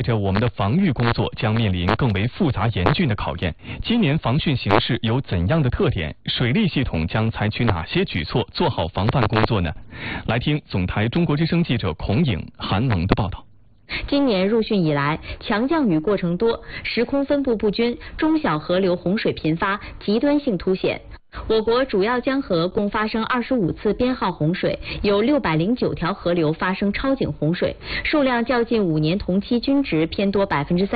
着我们的防御工作将面临更为复杂严峻的考验。今年防汛形势有怎样的特点？水利系统将采取哪些举措做好防范工作呢？来听总台中国之声记者孔颖、韩萌的报道。 今年入汛以来，强降雨过程多，时空分布不均，中小河流洪水频发，极端性凸显。我国主要江河共发生25次编号洪水，有609条河流发生超警洪水，数量较近5年同期均值偏多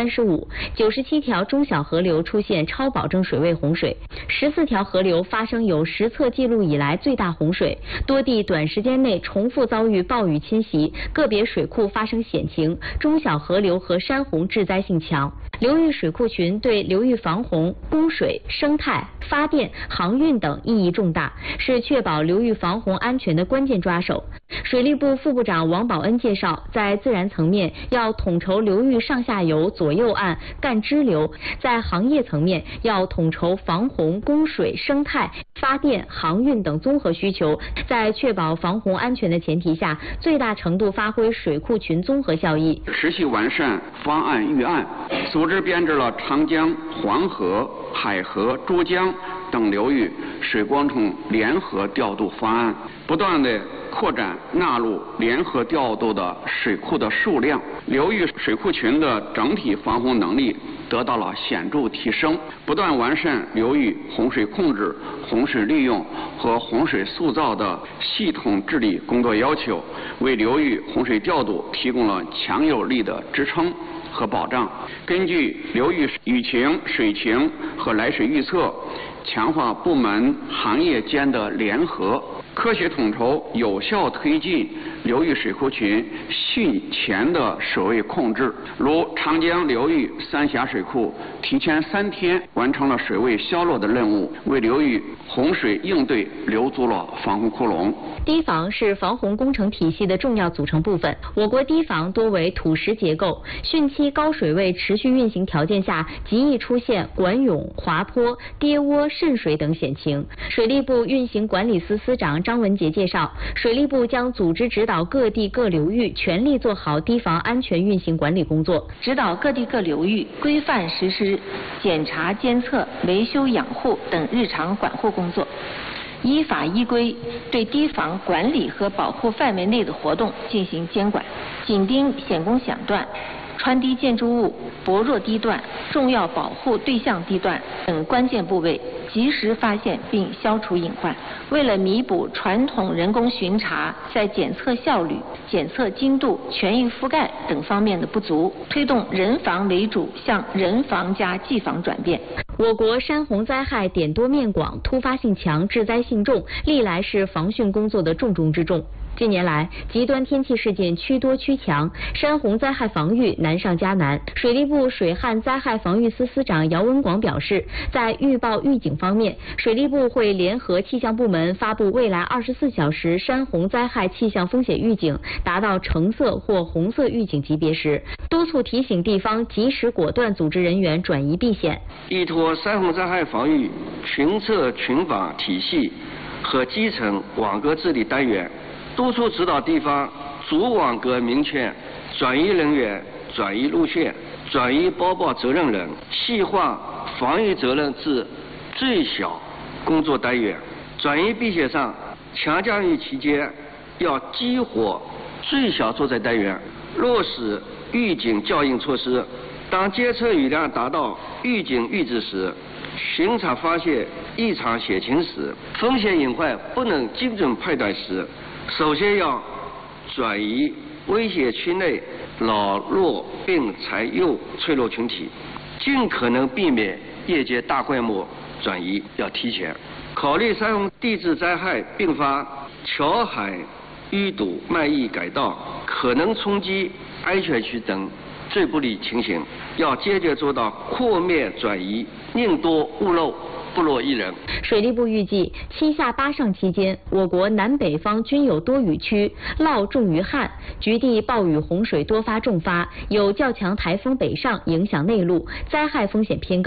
35%，97条中小河流出现超保证水位洪水，14条河流发生有实测记录以来最大洪水，多地短时间内重复遭遇暴雨侵袭，个别水库发生险情，中小河流和山洪致灾性强。流域水库群对流域防洪、供水、生态、发电、航运等意义重大，是确保流域防洪安全的关键抓手。水利部副部长王宝恩介绍，在自然层面要统筹流域上下游、左右岸、干支流；在行业层面要统筹防洪、供水、生态、发电、航运等综合需求，在确保防洪安全的前提下，最大程度发挥水库群综合效益， 持续完善方案预案，组织编制了长江、黄河、海河、珠江等流域水光冲联合调度方案，不断的扩展纳入联合调度的水库的数量，流域水库群的整体防洪能力得到了显著提升，不断完善流域洪水控制、洪水利用和洪水塑造的系统治理工作要求，为流域洪水调度提供了强有力的支撑和保障。根据流域雨情、水情和来水预测，强化部门行业间的联合，科学统筹，有效推进流域水库群汛前的水位控制。如长江流域三峡水库提前3天完成了水位消落的任务，为流域洪水应对留足了防洪窟窿。 堤防是防洪工程体系的重要组成部分。我国堤防多为土石结构，汛期高水位持续运行条件下，极易出现管涌、滑坡、跌窝、渗水等险情。水利部运行管理司司长张文杰介绍，水利部将组织指导各地各流域全力做好堤防安全运行管理工作， 指导各地各流域规范实施检查、监测、维修、养护等日常管护工作，依法依规对堤防管理和保护范围内的活动进行监管，紧盯险工响段、穿堤建筑物、薄弱堤段、重要保护对象地段等关键部位，及时发现并消除隐患。为了弥补传统人工巡查在检测效率、检测精度、全域覆盖等方面的不足，推动人防为主向人防加技防转变。 我国山洪灾害点多面广，突发性强，致灾性重，历来是防汛工作的重中之重。近年来，极端天气事件趋多趋强，山洪灾害防御难上加难。水利部水旱灾害防御司司长姚文广表示，在预报预警方面，水利部会联合气象部门发布未来24小时山洪灾害气象风险预警达到橙色或红色预警级别时，督促提醒地方及时果断组织人员转移避险。 依托山洪灾害防御群测群防体系和基层网格治理单元，督促指导地方主网格明确转移人员、转移路线、转移播报责任人，细化防御责任至最小工作单元。转移避险上，强降雨期间要激活最小作战单元，落实预警校应措施。当监测雨量达到预警阈值时，巡查发现异常险情时，风险隐患不能精准判断时，首先要转移危险区内老弱病残幼脆弱群体，尽可能避免夜间大规模转移，要提前考虑山洪地质灾害并发桥海淤堵、漫溢改道、可能冲击安全区等最不利情形，要坚决做到扩面转移，宁多勿漏，不落一人。 水利部预计7下8上期间，我国南北方均有多雨区，涝重于旱，局地暴雨洪水多发重发，有较强台风北上影响内陆，灾害风险偏高。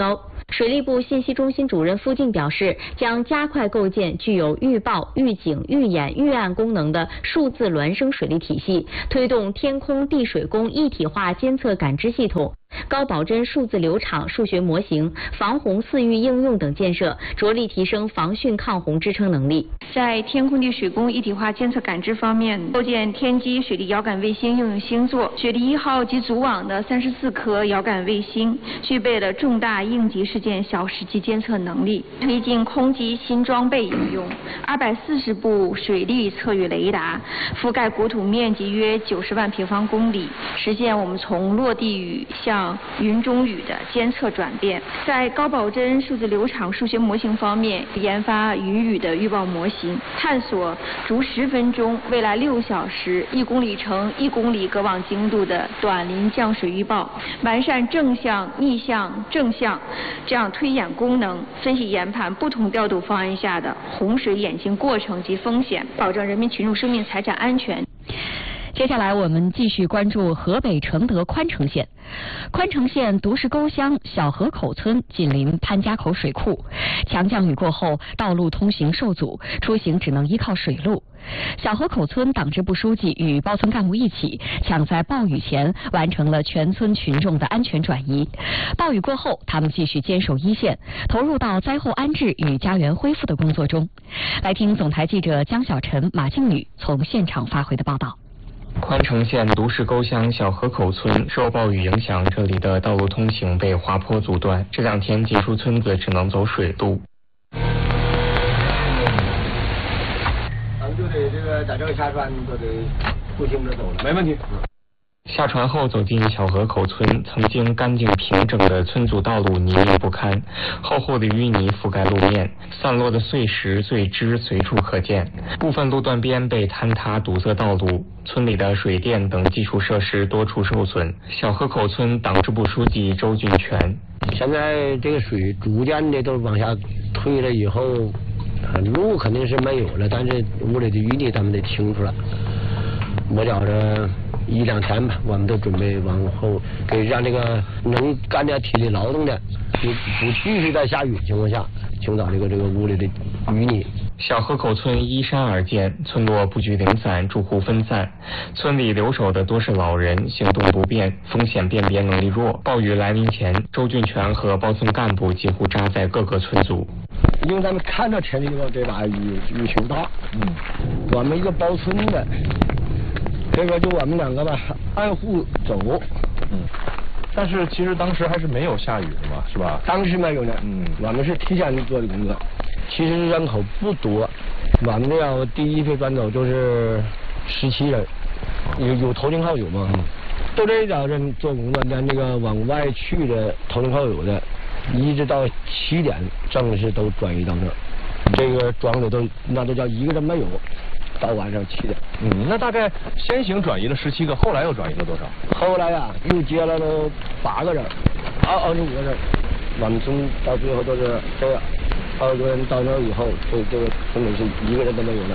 水利部信息中心主任付静表示，将加快构建具有预报、预警、预演、预案功能的数字孪生水利体系，推动天空地水工一体化监测感知系统、高保真数字流场数学模型、防洪饲育应用等建设，着力提升防汛抗洪支撑能力。 在天空地水工一体化监测感知方面，构建天基水利遥感卫星应用星座，水利1号及组网的34颗遥感卫星，具备了重大应急事件小时级监测能力，推进空基新装备应用，240部水利测域雷达，覆盖国土面积约90万平方公里，实现我们从落地雨向云中雨的监测转变。在高保真数字流场数学模型方面，研发云雨的预报模型，探索逐10分钟、未来6小时、1公里乘1公里隔网精度的短临降水预报，完善正向、逆向、正向这样推演功能，分析研判不同调度方案下的洪水演进过程及风险，保证人民群众生命财产安全。 接下来我们继续关注河北承德宽城县。宽城县独石沟乡小河口村紧邻潘家口水库，强降雨过后，道路通行受阻，出行只能依靠水路。小河口村党支部书记与包村干部一起，抢在暴雨前完成了全村群众的安全转移。暴雨过后，他们继续坚守一线，投入到灾后安置与家园恢复的工作中。来听总台记者江小晨、马静宇从现场发回的报道。 宽城县独石沟乡小河口村受暴雨影响，这里的道路通行被滑坡阻断，这2天几处村子只能走水路。 咱们就得这个在这个下船就得步行着走了，没问题。 下船后走进小河口村，曾经干净平整的村组道路泥泞不堪，厚厚的淤泥覆盖路面，散落的碎石碎枝随处可见，部分路段边被坍塌堵塞道路，村里的水电等基础设施多处受损。小河口村党支部书记周俊全： 现在这个水逐渐的都往下退了以后，路肯定是没有了，但是屋里的淤泥咱们得清出来。我觉着1、2天吧，我们都准备往后给让这个能干点体力劳动的，不继续在下雨的情况下清扫这个屋里的淤泥。 小河口村依山而建，村落布局零散，住户分散，村里留守的多是老人，行动不便，风险辨别能力弱。暴雨来临前，周俊全和包村干部几乎扎在各个村组。 因为咱们看到天气这把雨球大，我们一个包村的。这个就我们2个吧，按户走。 但是其实当时还是没有下雨的嘛，是吧？ 当时没有呢。我们是提前做的工作。其实人口不多，我们这样第一批转走就是17人，有头顶好友嘛。都这点人做工作，连这个往外去的头顶好友的，一直到7点正式都转移到那儿。这个庄的那都叫一个人没有。到晚上7点。 那大概先行转移了17个，后来又转移了多少？ 后来呀，又接了都8个人，25个人。我们从到最后都是这样，20个人到那以后，这个村里是1个人都没有了。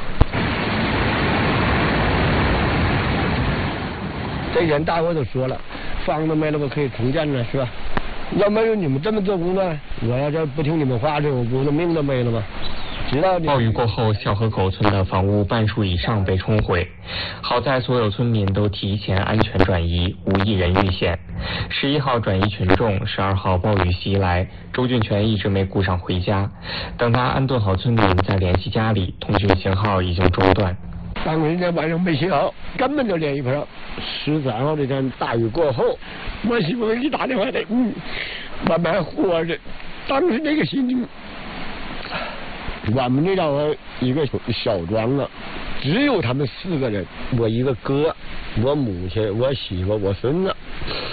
这人大伙都说了，房子没了，我可以重建了，是吧？要没有你们这么做工作，我要这不听你们话，这我的命都没了吗？ 暴雨过后，小河口村的房屋半数以上被冲毁，好在所有村民都提前安全转移，无一人遇险。11号转移群众，12号暴雨袭来，周俊全一直没顾上回家。等他安顿好村民，再联系家里，通讯信号已经中断。 当时那晚上没信号，根本就联系不上。13号这天大雨过后，我媳妇给你打电话的，我们还活着。当时那个心情。我们那叫一个小庄啊，只有他们4个人，我一个哥，我母亲，我媳妇，我孙子。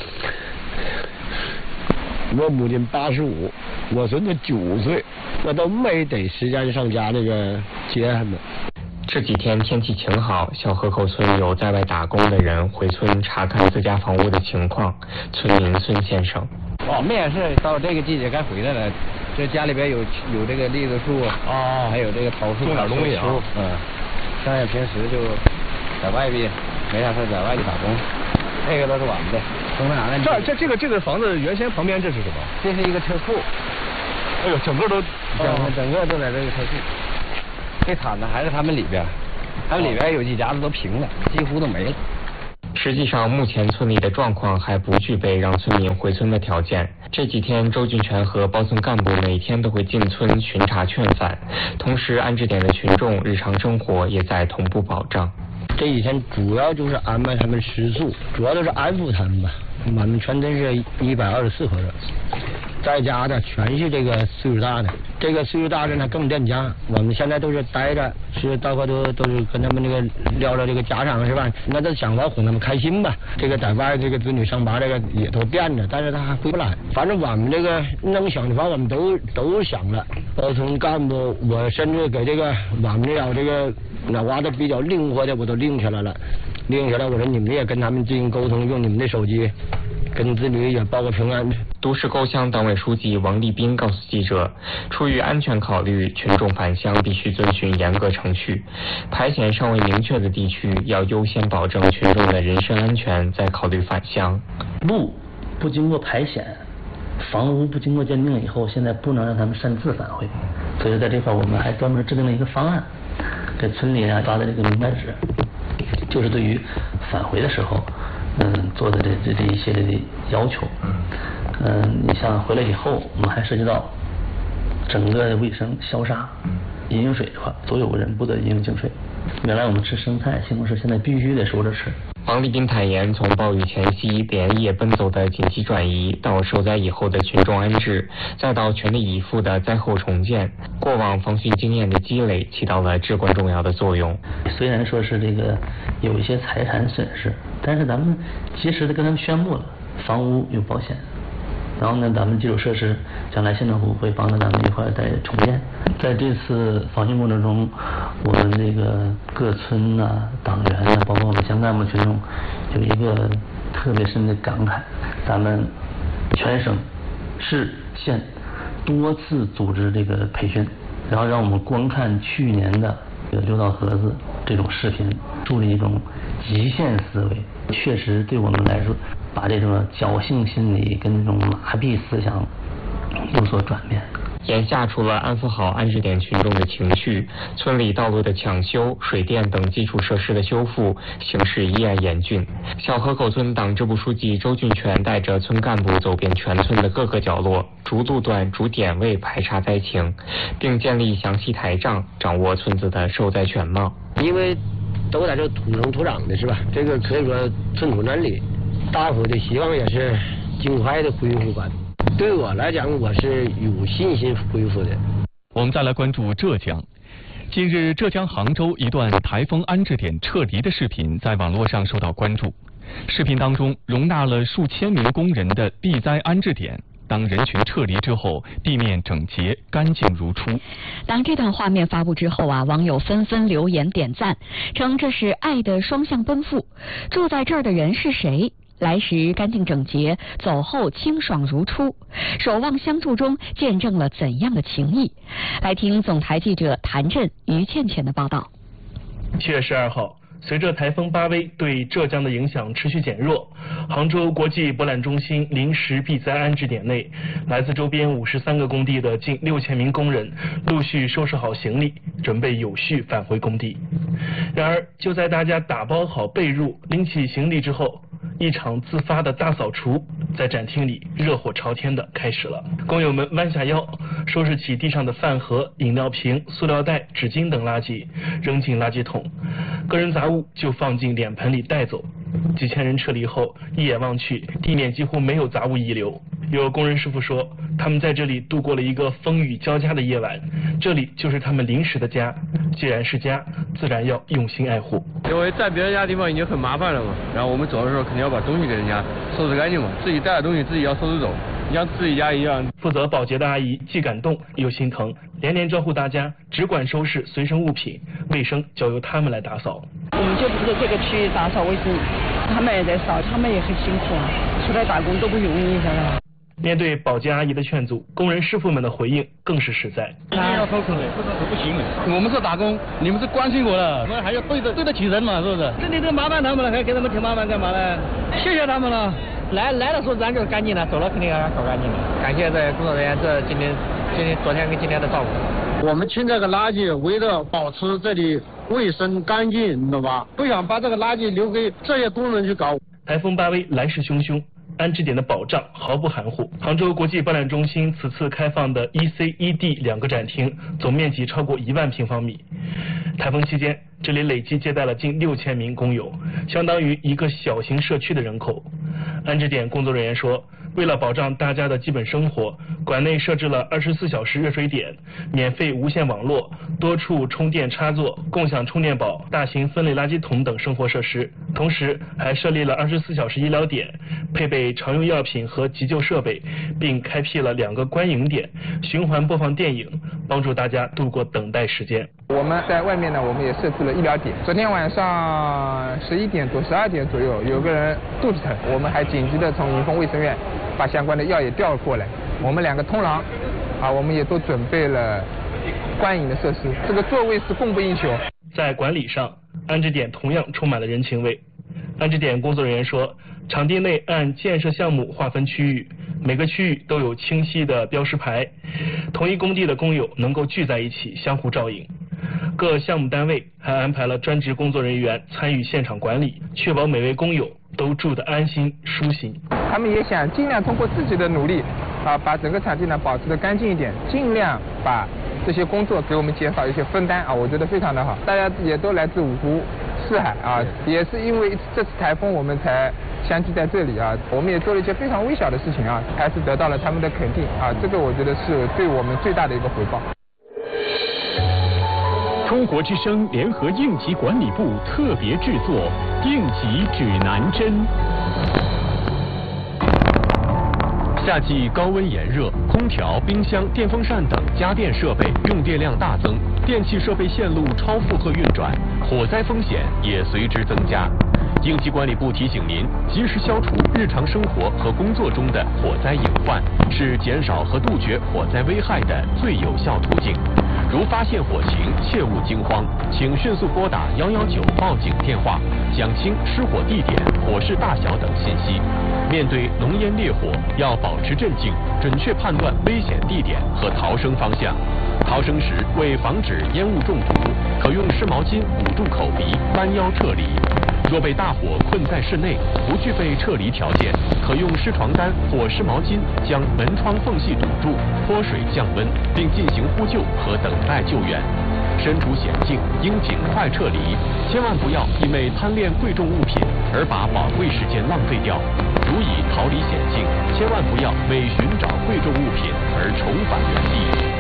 我母亲85，我孙子9岁，我都没得时间上家那个接他们。 这几天天气晴好，小河口村有在外打工的人回村查看自家房屋的情况。村民孙先生： 我们也是到这个季节该回来了。这家里边有这个栗子树啊，还有这个桃树， 种点东西啊。 剩下平时就在外边没啥事，在外地打工。这个都是我们的，从哪呢？ 这个房子原先旁边这是什么？ 这是一个车库， 哎呦，整个都都在这个特区。最惨的还是他们里边，他们里边有几家子都平了，几乎都没了。 实际上，目前村里的状况还不具备让村民回村的条件。这几天，周俊全和包村干部每天都会进村巡查劝返，同时安置点的群众日常生活也在同步保障。 这几天主要就是安排他们食宿，主要就是安抚他们吧。我们全村是124口人，在家的全是这个岁数大的，这个岁数大的呢更恋家。我们现在都是待着，是到处都是跟他们这个聊聊这个家常是吧？那都想法哄他们开心吧。这个在外这个子女上班这个也都变着，但是他还回不来。反正我们这个能想的法我们都想了。包村干部，我甚至给这个我们这这个脑瓜子比较灵活的我都拎起来了。拎起来，我说你们也跟他们进行沟通，用你们的手机跟子女也报个平安。 都市沟乡党委书记王立斌告诉记者，出于安全考虑，群众返乡必须遵循严格程序，排险尚未明确的地区要优先保证群众的人身安全，再考虑返乡。 路不经过排险，房屋不经过鉴定以后，现在不能让他们擅自返回，所以在这块我们还专门制定了一个方案，给村里发的这个明白纸，就是对于返回的时候做的这一系列的要求。你像回来以后，我们还涉及到整个卫生消杀、饮用水的话，所有人不得饮用净水。原来我们吃生菜、西红柿，现在必须得熟着吃。 王立斌坦言，从暴雨前夕连夜奔走的紧急转移，到受灾以后的群众安置，再到全力以赴的灾后重建，过往防汛经验的积累起到了至关重要的作用。 虽然说是这个有一些财产损失，但是咱们及时的跟他们宣布了，房屋有保险。然后呢，咱们基础设施将来县政府会帮着咱们一块再重建。在这次防汛过程中，我们这个各村党员包括我们乡干部群众有一个特别深的感慨，咱们全省市县多次组织这个培训，然后让我们观看去年的刘道盒子这种视频，树立一种极限思维，确实对我们来说把这种侥幸心理跟这种麻痹思想有所转变。 眼下除了安抚好安置点群众的情绪，村里道路的抢修、水电等基础设施的修复形势依然严峻。小河口村党支部书记周俊全带着村干部走遍全村的各个角落，逐路段、逐点位排查灾情，并建立详细台账，掌握村子的受灾全貌。 因为都在这土生土长的是吧？这个可以说寸土难里，大伙的希望也是尽快的恢复吧。对我来讲，我是有信心恢复的。 我们再来关注浙江。近日，浙江杭州一段台风安置点撤离的视频在网络上受到关注。视频当中容纳了数千名工人的避灾安置点。当人群撤离之后，地面整洁干净如初。 当这段画面发布之后网友纷纷留言点赞，称这是爱的双向奔赴。住在这儿的人是谁？来时干净整洁，走后清爽如初，守望相助中见证了怎样的情谊？来听总台记者谭震、于倩倩的报道。 7月12号，随着台风巴威对浙江的影响持续减弱，杭州国际博览中心临时避灾安置点内，来自周边53个工地的近6000名工人陆续收拾好行李，准备有序返回工地。然而，就在大家打包好被褥、拎起行李之后，一场自发的大扫除在展厅里热火朝天的开始了。工友们弯下腰，收拾起地上的饭盒、饮料瓶、塑料袋、纸巾等垃圾，扔进垃圾桶，个人杂物就放进脸盆里带走。几千人撤离后，一眼望去，地面几乎没有杂物遗留。有工人师傅说，他们在这里度过了一个风雨交加的夜晚，这里就是他们临时的家。既然是家，自然要用心爱护。 因为在别人家地方已经很麻烦了嘛，然后我们走的时候肯定要把东西给人家收拾干净嘛，自己带的东西自己要收拾走，像自己家一样。 负责保洁的阿姨既感动又心疼，连连招呼大家只管收拾随身物品，卫生交由他们来打扫。 我们就负责这个区域打扫卫生，他们也在扫，他们也很辛苦，出来打工都不容易，晓得吧？ 面对保洁阿姨的劝阻，工人师傅们的回应更是实在。 一定要收口的，不行的。我们是打工，你们是关心我的，我们还要对得起人嘛，是不是？这里都麻烦他们了，还给他们添麻烦干嘛呢？谢谢他们了。来的时候咱就干净了，走了肯定还要搞干净的。感谢这工作人员今天昨天跟今天的照顾。 我们清这个垃圾，为了保持这里卫生干净，你知道吧？不想把这个垃圾留给这些工人去搞。 台风巴威来势汹汹，安置点的保障毫不含糊。杭州国际博览中心此次开放的 EC、ED 2个展厅，总面积超过1万平方米。台风期间，这里累计接待了近6000名工友，相当于一个小型社区的人口。安置点工作人员说，为了保障大家的基本生活，馆内设置了24小时热水点、免费无线网络、多处充电插座、共享充电宝、大型分类垃圾桶等生活设施，同时还设立了24小时医疗点，配备常用药品和急救设备，并开辟了2个观影点，循环播放电影，帮助大家度过等待时间。 我们在外面呢，我们也设置了医疗点。昨天晚上11点多、12点左右，有个人肚子疼，我们还紧急的从迎丰卫生院把相关的药也调了过来。我们2个通廊我们也都准备了观影的设施，这个座位是供不应求。 在管理上，安置点同样充满了人情味。安置点工作人员说，场地内按建设项目划分区域，每个区域都有清晰的标识牌，同一工地的工友能够聚在一起相互照应。各项目单位还安排了专职工作人员参与现场管理，确保每位工友都住得安心舒心。 他们也想尽量通过自己的努力把整个场地呢保持得干净一点，尽量把这些工作给我们减少一些分担我觉得非常的好。大家也都来自5湖4海也是因为这次台风我们才相聚在这里我们也做了一些非常微小的事情还是得到了他们的肯定这个我觉得是对我们最大的一个回报。 中国之声联合应急管理部特别制作《应急指南针》。夏季高温炎热，空调、冰箱、电风扇等家电设备用电量大增，电气设备线路超负荷运转，火灾风险也随之增加。应急管理部提醒您，及时消除日常生活和工作中的火灾隐患，是减少和杜绝火灾危害的最有效途径。如发现火情，切勿惊慌，请迅速拨打119报警电话，讲清失火地点、火势大小等信息。面对浓烟烈火，要保持镇静，准确判断危险地点和逃生方向。逃生时，为防止烟雾中毒，可用湿毛巾捂住口鼻，弯腰撤离。若被大火困在室内，不具备撤离条件，可用湿床单或湿毛巾将门窗缝隙堵住，泼水降温，并进行呼救和等待救援。身处险境，应尽快撤离，千万不要因为贪恋贵重物品而把宝贵时间浪费掉。如已逃离险境，千万不要为寻找贵重物品而重返原地。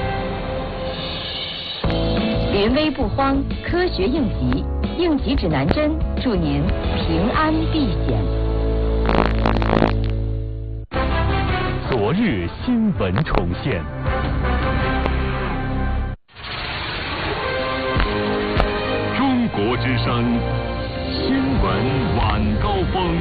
临危不慌，科学应急，应急指南针，祝您平安避险。 昨日新闻重现。中国之声新闻晚高峰。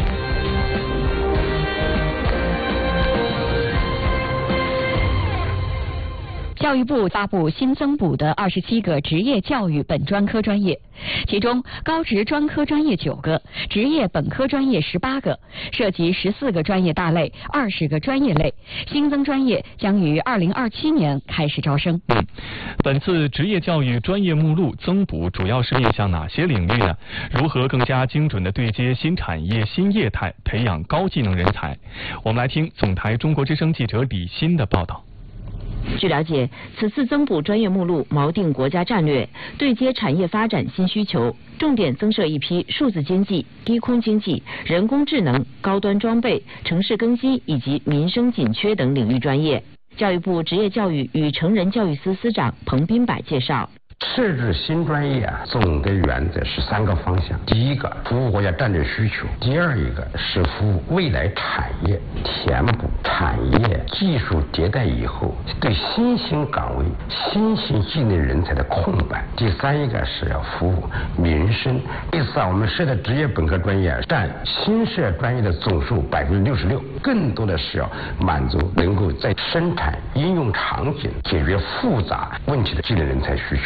教育部发布新增补的27个职业教育本专科专业，其中高职专科专业9个，职业本科专业18个，涉及14个专业大类、20个专业类。新增专业将于2027年开始招生。 本次职业教育专业目录增补主要是面向哪些领域呢？如何更加精准地对接新产业、新业态，培养高技能人才？我们来听总台中国之声记者李欣的报道。 据了解，此次增补专业目录锚定国家战略，对接产业发展新需求，重点增设一批数字经济、低空经济、人工智能、高端装备、城市更新以及民生紧缺等领域专业。教育部职业教育与成人教育司司长彭斌柏介绍。 设置新专业总的原则是3个方向。第一个，服务国家战略需求；第二一个是服务未来产业，填补产业技术迭代以后对新兴岗位、新兴技能人才的空白；第三一个是要服务民生。这次我们设的职业本科专业占新设专业的总数66%，更多的是要满足能够在生产应用场景解决复杂问题的技能人才需求。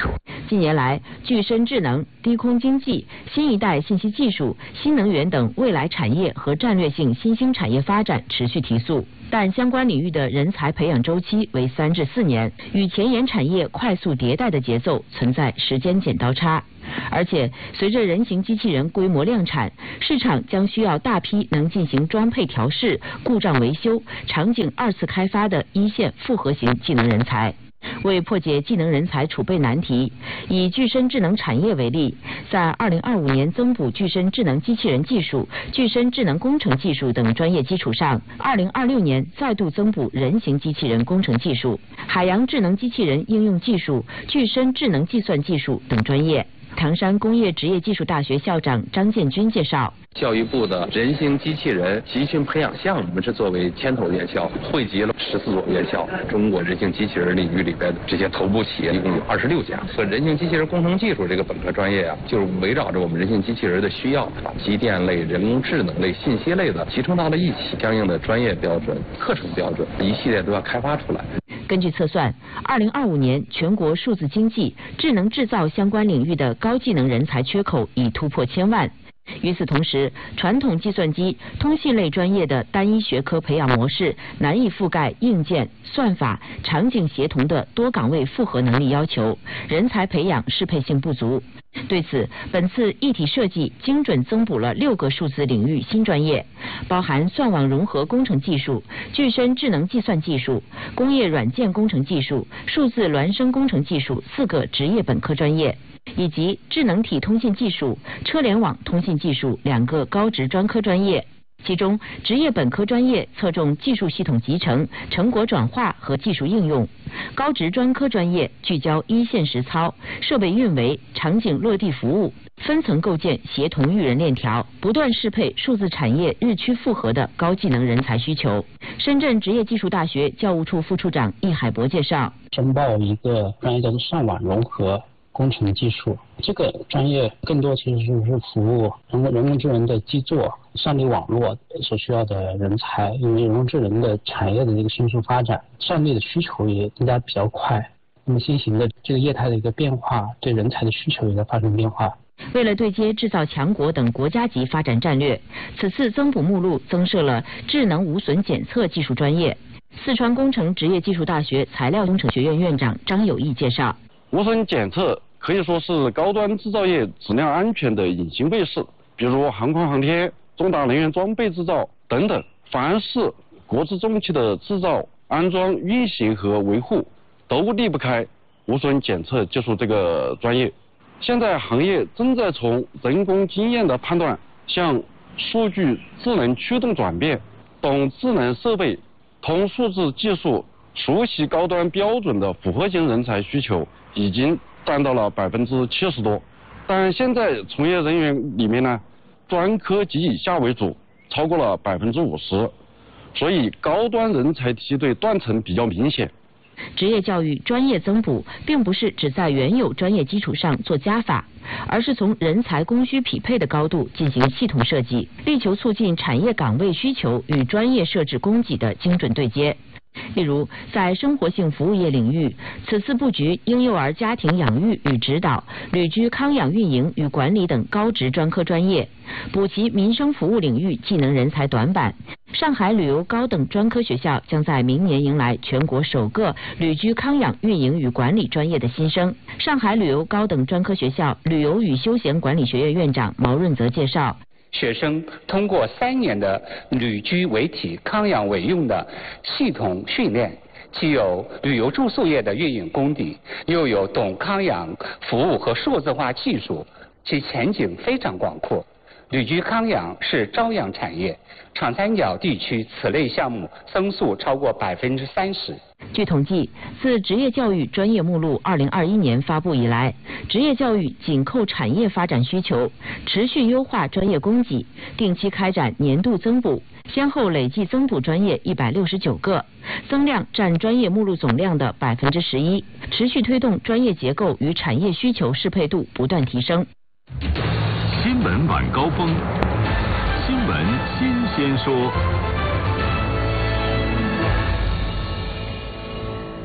近年来，具身智能、低空经济、新一代信息技术、新能源等未来产业和战略性新兴产业发展持续提速，但相关领域的人才培养周期为3至4年，与前沿产业快速迭代的节奏存在时间剪刀差。而且，随着人形机器人规模量产，市场将需要大批能进行装配调试、故障维修、场景2次开发的一线复合型技能人才。为破解技能人才储备难题，以具身智能产业为例，在2025年增补具身智能机器人技术、具身智能工程技术等专业基础上，2026年再度增补人形机器人工程技术、海洋智能机器人应用技术、具身智能计算技术等专业。唐山工业职业技术大学校长张建军介绍， 教育部的人形机器人集训培养项目是作为牵头院校，汇集了14所院校，中国人形机器人领域里边的这些头部企业一共有26家。和人形机器人工程技术这个本科专业啊，就是围绕着我们人形机器人的需要，把机电类、人工智能类、信息类的集成到了一起，相应的专业标准、课程标准一系列都要开发出来。 根据测算，2025年全国数字经济、智能制造相关领域的高技能人才缺口已突破1000万。与此同时，传统计算机、通信类专业的单一学科培养模式难以覆盖硬件、算法、场景协同的多岗位复合能力要求，人才培养适配性不足。对此，本次一体设计精准增补了6个数字领域新专业，包含算网融合工程技术、具身智能计算技术、工业软件工程技术、数字孪生工程技术4个职业本科专业，以及智能体通信技术、车联网通信技术2个高职专科专业。其中，职业本科专业侧重技术系统集成、成果转化和技术应用；高职专科专业聚焦一线实操、设备运维、场景落地服务，分层构建协同育人链条，不断适配数字产业日趋复合的高技能人才需求。深圳职业技术大学教务处副处长易海博介绍， 申报一个专业叫做上网融合工程技术，这个专业更多其实是服务人工智能的基座、算力网络所需要的人才。因为人工智能的产业的这个迅速发展，算力的需求也增加比较快，那么新型的这个业态的一个变化，对人才的需求也在发生变化。 为了对接制造强国等国家级发展战略，此次增补目录增设了智能无损检测技术专业。四川工程职业技术大学材料工程学院院长张友义介绍， 无损检测可以说是高端制造业质量安全的隐形卫士，比如航空航天、重大能源装备制造等等，凡是国之重器的制造、安装、运行和维护，都离不开无损检测技术这个专业。现在行业正在从人工经验的判断向数据智能驱动转变，懂智能设备、通数字技术、熟悉高端标准的复合型人才需求已经占到了70%多，但现在从业人员里面呢，专科及以下为主，超过了50%，所以高端人才梯队断层比较明显。 职业教育专业增补并不是只在原有专业基础上做加法，而是从人才供需匹配的高度进行系统设计，力求促进产业岗位需求与专业设置供给的精准对接。例如，在生活性服务业领域，此次布局婴幼儿家庭养育与指导、旅居康养运营与管理等高职专科专业，补齐民生服务领域技能人才短板。上海旅游高等专科学校将在明年迎来全国首个旅居康养运营与管理专业的新生。上海旅游高等专科学校旅游与休闲管理学院院长毛润泽介绍， 学生通过3年的旅居为体、康养为用的系统训练，既有旅游住宿业的运营功底，又有懂康养服务和数字化技术，其前景非常广阔。旅居康养是朝阳产业，长三角地区此类项目增速超过30%。 据统计，自职业教育专业目录2021年发布以来，职业教育紧扣产业发展需求，持续优化专业供给，定期开展年度增补，先后累计增补专业169个，增量占专业目录总量的11%，持续推动专业结构与产业需求适配度不断提升。 新闻晚高峰，新闻新鲜说。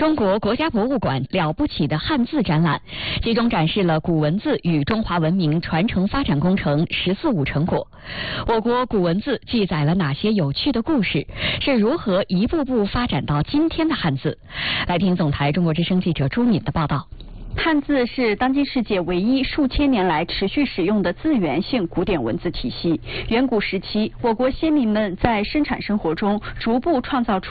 中国国家博物馆了不起的汉字展览，集中展示了古文字与中华文明传承发展工程“14五”成果。我国古文字记载了哪些有趣的故事？是如何一步步发展到今天的汉字？来听总台中国之声记者朱敏的报道。 汉字是当今世界唯一数千年来持续使用的字源性古典文字体系。远古时期，我国先民们在生产生活中逐步创造出